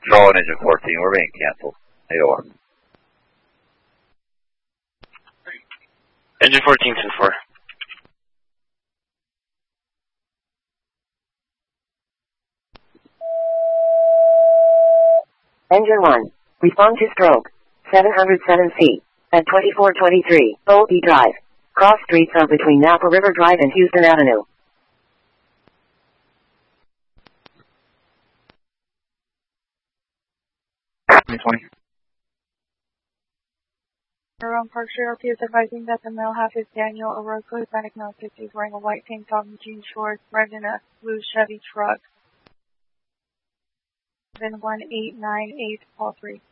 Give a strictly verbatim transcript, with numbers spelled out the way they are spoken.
Control on engine fourteen, we're being canceled. A O R. Engine fourteen, ten four. Engine one, respond to stroke, seven hundred seven feet, at twenty-four twenty-three, O B Drive. Cross streets are between Napa River Drive and Houston Avenue. twenty. Around Park Street, R P is advising that the male half is Daniel Orozco, Hispanic male, sixties, wearing a white tank top and jean shorts, riding in a blue Chevy truck. seven one eight nine eight, call three.